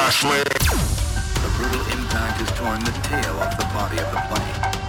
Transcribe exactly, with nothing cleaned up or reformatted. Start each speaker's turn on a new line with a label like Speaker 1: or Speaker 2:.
Speaker 1: The brutal impact has torn the tail off the body of the plane.